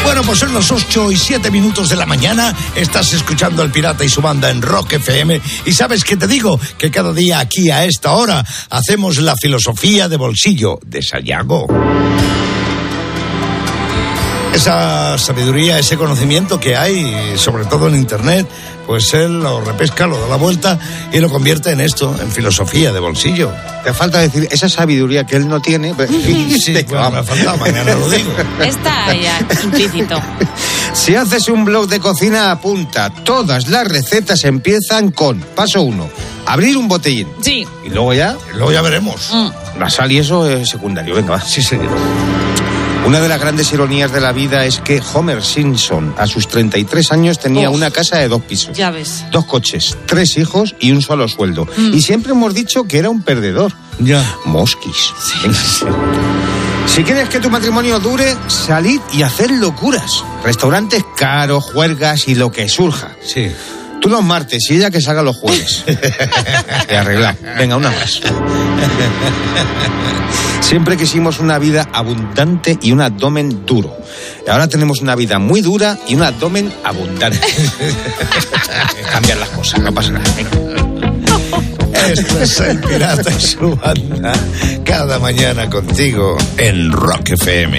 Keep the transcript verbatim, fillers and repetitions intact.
Bueno, pues son las ocho y siete minutos de la mañana. Estás escuchando El Pirata y su banda en Rock F M. Y ¿sabes qué te digo? Que cada día aquí a esta hora hacemos la filosofía de bolsillo de Sayago. Esa sabiduría, ese conocimiento que hay, sobre todo en Internet, pues él lo repesca, lo da la vuelta y lo convierte en esto, en filosofía de bolsillo. Te falta decir esa sabiduría que él no tiene. Pero... Sí, bueno, me ha faltado, mañana lo digo. Está ya implícito. Si haces un blog de cocina, apunta. Todas las recetas empiezan con, paso uno, abrir un botellín. Sí. Y luego ya... Y luego ya veremos. Mm. La sal y eso es secundario. Venga, va. Sí, señor. Una de las grandes ironías de la vida es que Homer Simpson, a sus treinta y tres años, tenía Uf. una casa de dos pisos. Ya ves. Dos coches, tres hijos y un solo sueldo. Mm. Y siempre hemos dicho que era un perdedor. Ya. Mosquis. Venga. Si quieres que tu matrimonio dure, salid y haced locuras. Restaurantes caros, juergas y lo que surja. Sí. Tú los martes y ella que salga los jueves. Te arregla. Venga, una más. Siempre quisimos una vida abundante y un abdomen duro. Ahora tenemos una vida muy dura y un abdomen abundante. Cambian las cosas, no pasa nada. Venga. Esto es El Pirata y su banda. Cada mañana contigo en Rock F M.